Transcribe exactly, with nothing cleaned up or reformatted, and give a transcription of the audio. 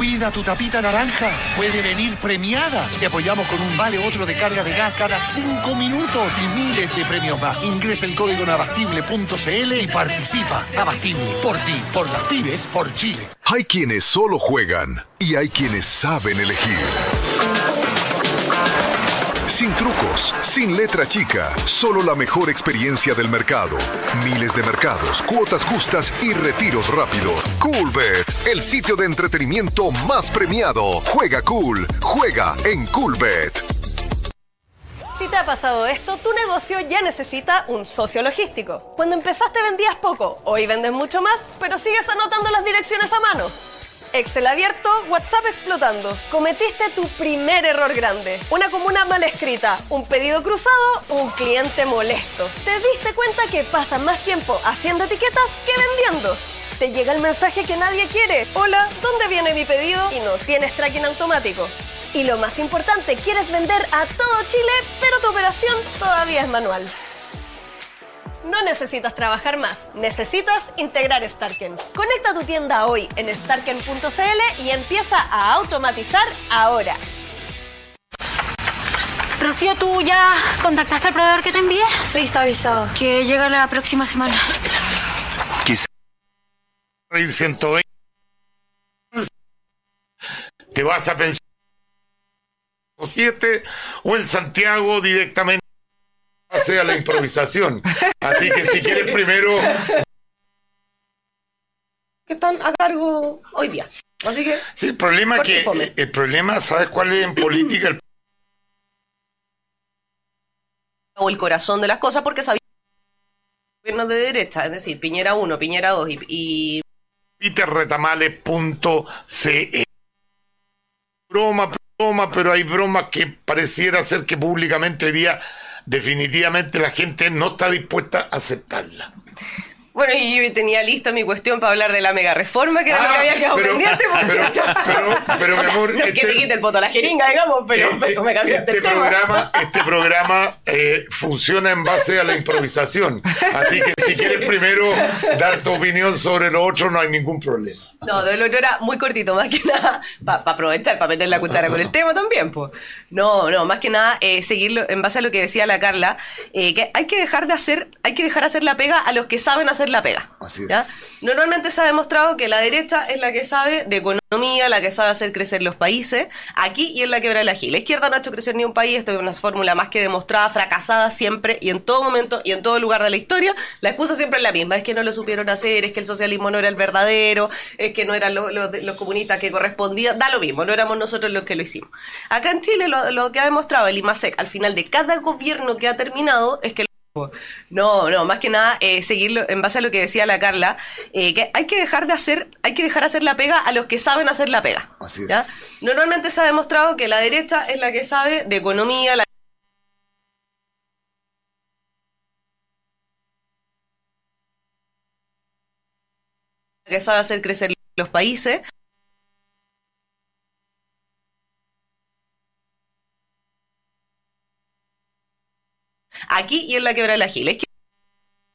Cuida tu tapita naranja. Puede venir premiada. Te apoyamos con un vale otro de carga de gas cada cinco minutos y miles de premios más. Ingresa el código en abastible punto c l y participa. Abastible. Por ti, por las pymes, por Chile. Hay quienes solo juegan y hay quienes saben elegir. Sin trucos, sin letra chica, solo la mejor experiencia del mercado. Miles de mercados, cuotas justas y retiros rápidos. Coolbet, el sitio de entretenimiento más premiado. Juega cool, juega en Coolbet. Si te ha pasado esto, tu negocio ya necesita un socio logístico. Cuando empezaste vendías poco, hoy vendes mucho más, pero sigues anotando las direcciones a mano. Excel abierto, WhatsApp explotando. Cometiste tu primer error grande. Una comuna mal escrita, un pedido cruzado, un cliente molesto. Te diste cuenta que pasas más tiempo haciendo etiquetas que vendiendo. Te llega el mensaje que nadie quiere. Hola, ¿dónde viene mi pedido? Y no tienes tracking automático. Y lo más importante, quieres vender a todo Chile, pero tu operación todavía es manual. No necesitas trabajar más, necesitas integrar Starken. Conecta tu tienda hoy en starken punto c l y empieza a automatizar ahora. Rocío, ¿tú ya contactaste al proveedor que te envié? Sí, está avisado. Que llega la próxima semana. Quizá ir ciento veinte. Te vas a pensar siete o en Santiago directamente sea la improvisación. Así que si quieres primero que están a cargo hoy día. Así que sí, el problema es que fome. el problema, ¿sabes cuál es en política? El... o el corazón de las cosas, porque sabía gobiernos de derecha, es decir, Piñera uno, Piñera dos y, y... peter retamales punto c l. Broma, broma, pero hay bromas que pareciera ser que públicamente hoy día definitivamente la gente no está dispuesta a aceptarla. Bueno, y yo tenía lista mi cuestión para hablar de la mega reforma, que era ah, lo que había quedado pero, pendiente, muchacho. Pero, pero, pero o sea, mi amor, no es este, que te quite el voto a la jeringa, digamos, pero, este, pero me cambiaste este el tema. programa, este programa eh, funciona en base a la improvisación. Así que si sí. quieres primero dar tu opinión sobre lo otro, no hay ningún problema. No, de lo otro era muy cortito, más que nada, para pa aprovechar, para meter la cuchara con el tema también, pues. No, no, más que nada, eh, seguirlo en base a lo que decía la Carla, eh, que hay que dejar de hacer, hay que dejar hacer la pega a los que saben hacer la pega. Así es. ¿Ya? Normalmente se ha demostrado que la derecha es la que sabe de economía, la que sabe hacer crecer los países, aquí y en la quebra la Gil. La izquierda no ha hecho crecer ni un país, esto es una fórmula más que demostrada, fracasada siempre y en todo momento y en todo lugar de la historia. La excusa siempre es la misma, es que no lo supieron hacer, es que el socialismo no era el verdadero, es que no eran los, los, los comunistas que correspondían, da lo mismo, no éramos nosotros los que lo hicimos. Acá en Chile lo, lo que ha demostrado el IMASEC al final de cada gobierno que ha terminado es que No, no, más que nada eh, seguirlo en base a lo que decía la Carla, eh, que hay que dejar de hacer, hay que dejar hacer la pega a los que saben hacer la pega. Así es. ¿Ya? Normalmente se ha demostrado que la derecha es la que sabe de economía, la que sabe hacer crecer los países. Aquí y en la quebra de la Gil. Es que